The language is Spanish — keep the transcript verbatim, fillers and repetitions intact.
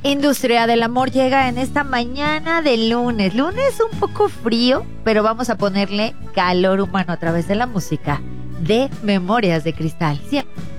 Industria del Amor llega en esta mañana de lunes. Lunes un poco frío, pero vamos a ponerle calor humano a través de la música de Memorias de Cristal. Siempre